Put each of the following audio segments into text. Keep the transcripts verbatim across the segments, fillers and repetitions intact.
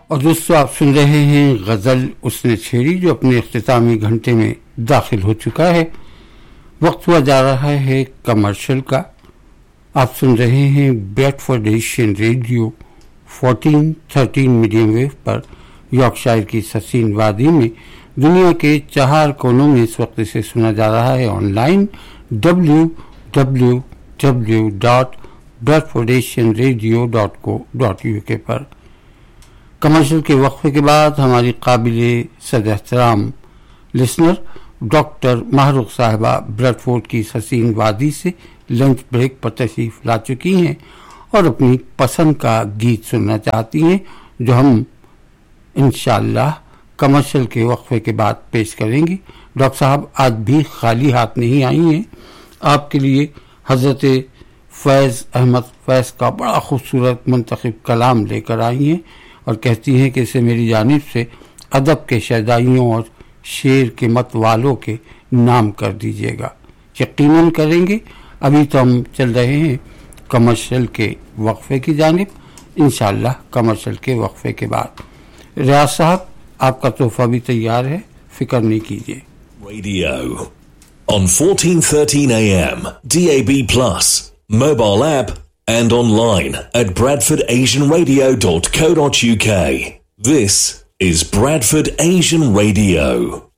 और दोस्तों आप सुन रहे हैं गजल उसने छेड़ी जो अपने इख्तितामी घंटे में दाखिल हो चुका है। वक्त हुआ जा रहा है कमर्शियल का। आप सुन रहे हैं ब्रैडफोर्ड एशियन रेडियो चौदह तेरह मीडियम वेव पर यॉर्कशायर की ससीन वादी में दुनिया के चार कोनों में इस वक्त इसे सुना जा रहा है online W W W dot Bradford Asian radio dot co dot U के पर। कमर्शियल के वक्फे के बाद हमारी काबिले सद एहतराम लिसनर डॉक्टर महरुख साहिबा ब्रैडफोर्ड की हसीन वादी से लंच ब्रेक पर तशरीफ ला चुकी हैं और अपनी पसंद का गीत सुनना चाहती हैं जो हम इंशाअल्लाह कमर्शियल के वक्फे के बाद पेश करेंगी। डॉक्टर साहब आज भी खाली हाथ नहीं आई हैं, आपके लिए हजरत फैज़ अहमद फैज़ का बड़ा खूबसूरत मुंतखब कलाम लेकर आई हैं और कहती हैं कि इसे मेरी जानिब से अदब के शहदाइयों और शेर के मत वालों के नाम कर दीजिएगा। यकीनन करेंगे। अभी तो हम चल रहे हैं कमर्शियल के वक्फे की जानिब, इंशाअल्लाह कमर्शियल के वक्फे के बाद। रियाज साहब आपका तोहफा भी तैयार है, फिक्र नहीं कीजिए। Radio on fourteen thirteen A M, D A B plus, mobile app and online at bradford asian radio dot co dot u k. This is Bradford Asian Radio.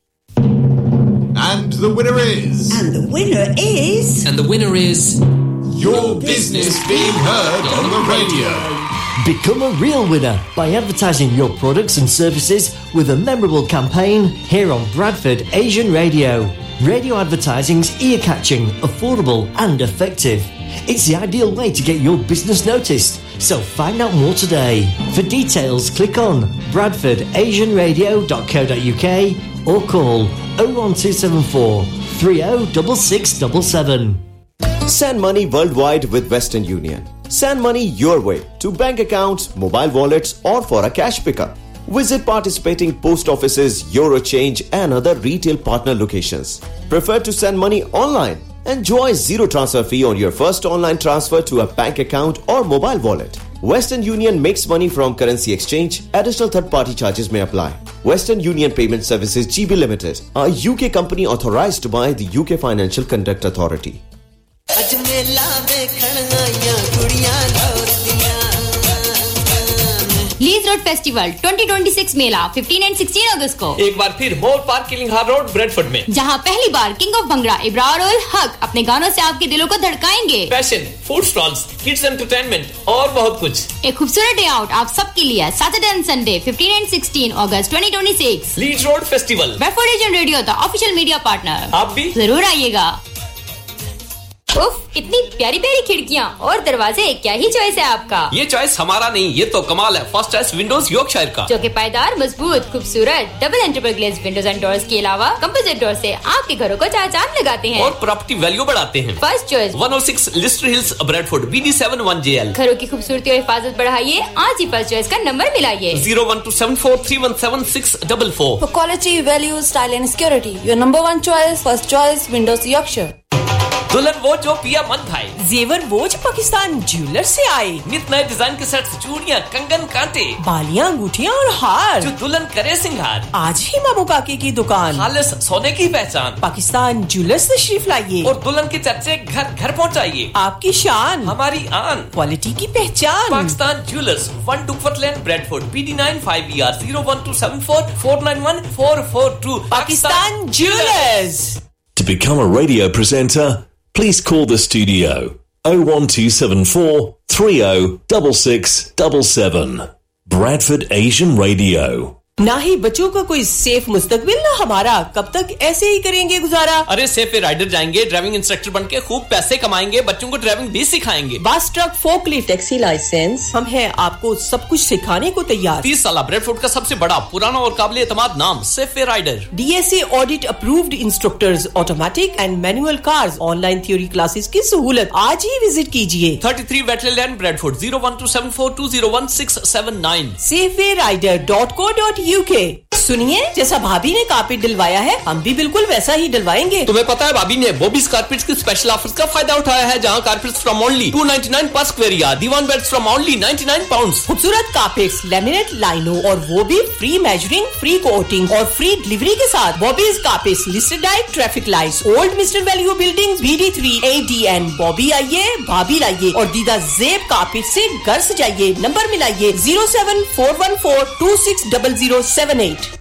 And the winner is... And the winner is... And the winner is... Your business being heard on the radio. Become a real winner by advertising your products and services with a memorable campaign here on Bradford Asian Radio. Radio advertising's ear-catching, affordable and effective. It's the ideal way to get your business noticed. So find out more today. For details, click on bradford asian radio dot co dot u k or call oh one two seven four three oh six six seven seven. Send money worldwide with Western Union. Send money your way to bank accounts, mobile wallets or for a cash pickup. Visit participating post offices, Eurochange and other retail partner locations. Prefer to send money online? Enjoy zero transfer fee on your first online transfer to a bank account or mobile wallet. Western Union makes money from currency exchange. Additional third-party charges may apply. Western Union Payment Services G B Limited, a U K company authorized by the U K Financial Conduct Authority. Lease road festival twenty twenty-six Mela fifteen and sixteen अगस्त को एक बार फिर मोर park किलिंगहार road Bradford में, जहां पहली बार king of bhangra Ibrar ul Haq अपने गानों से आपके दिलों को धड़काएंगे। Fashion, food stalls, kids entertainment और बहुत कुछ। एक खूबसूरत डे आउट आप सबके लिए Saturday and Sunday fifteen and sixteen August twenty twenty-six। Lease road festival, Bradford Asian radio the official media partner. आप भी जरूर आइएगा। उफ, इतनी प्यारी प्यारी खिड़कियाँ और दरवाजे, क्या ही चॉइस है आपका। ये चॉइस हमारा नहीं, ये तो कमाल है फर्स्ट चॉइस विंडोज यॉर्कशायर का, जो कि पायदार, मजबूत, खूबसूरत double एंट्रीबल glaze Windows and doors के अलावा कंपोजिट डोर से आपके घरों को चार चांद लगाते हैं और प्रॉपर्टी वैल्यू बढ़ाते हैं। First choice one oh six Leicester hills Bradford B D seven one J L। घरों की खूबसूरती और हिफाजत बढ़ाइए, आज ही फर्स्ट चॉइस का number मिलाइए zero one two seven four three one seven six four four। For quality, value, style and security, your number one choice, first choice, Windows Yorkshire। दुल्हन वो जो पिया मन भाई, जेवर वो जो पाकिस्तान ज्वेलर से आए, नित नए डिजाइन के सेट्स, चूड़ियां, कंगन, कांटे, बालियां, अंगूठियां और हार, जो दुल्हन करे सिंगार। आज ही मामू काके की दुकान, खालिस सोने की पहचान, पाकिस्तान ज्वेलर्स तशरीफ लाइए और दुल्हन के चर्चे घर घर पहुंचाइए। आपकी शान, हमारी आन, क्वालिटी की पहचान। Pakistan jewellers, one Duckworth Lane, Bradford, B D nine five E R zero one two seven four four nine one four four two। Pakistan jewellers. To become a radio presenter, please call the studio oh one two seven four three oh six six seven seven. Bradford Asian Radio. ना ही बच्चों का कोई safe मुस्तकबिल, ना हमारा। कब तक ऐसे ही करेंगे गुजारा? अरे सेफ राइडर जाएंगे, ड्राइविंग इंस्ट्रक्टर बन के खूब पैसे कमाएंगे, बच्चों को ड्राइविंग भी सिखाएंगे। बस, ट्रक, फोकलिफ्ट, टैक्सी लाइसेंस, हम हैं आपको सब कुछ सिखाने को तैयार। तीस साल ब्रैडफोर्ड का सबसे बड़ा, पुराना और काबिल एतमाद नाम safe rider. D S A audit approved instructors, automatic and manual cars, online theory classes की सहूलत। आज ही विजिट कीजिए। thirty-three Wetland Lane, Bradford, zero one two seven four two zero one six seven nine। Safe rider dot co dot U K। सुनिए, जैसा भाभी ने carpet दिलवाया है हम भी बिल्कुल वैसा ही दिलवाएंगे। तुम्हें पता है भाभी ने बॉबीज कारपेट्स की स्पेशल ऑफर्स का फायदा उठाया है, जहां carpets from only to ninety nine पर square yard, Diwan beds from only ninety nine pounds. खूबसूरत कारपेट्स, लैमिनेट, लाइनो और वो भी फ्री मेजरिंग, फ्री कोटिंग और फ्री डिलीवरी के साथ। Bobby's carpets, listed diet, traffic lights, old mister value building, B D three A D N. Bobby आइए, भाभी लाइए और दीदा जेब कारपेट से घर सजाइए। Number मिलाइए zero seven four one four to six double zero seven eight.